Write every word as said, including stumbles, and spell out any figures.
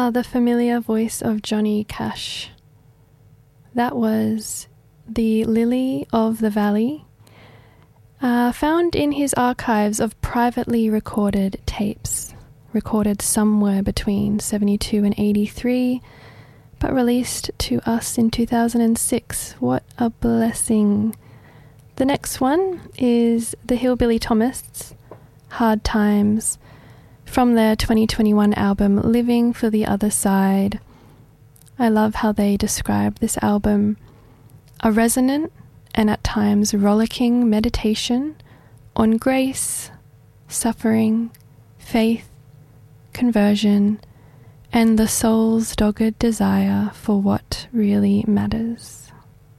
the familiar voice of Johnny Cash. That was The Lily of the Valley, uh, found in his archives of privately recorded tapes, recorded somewhere between seventy-two and eighty-three, but released to us in two thousand six. What a blessing. The next one is the Hillbilly Thomists, Hard Times, from their twenty twenty-one album Living for the Other Side. I love how they describe this album: a resonant and at times rollicking meditation on grace, suffering, faith, conversion, and the soul's dogged desire for what really matters.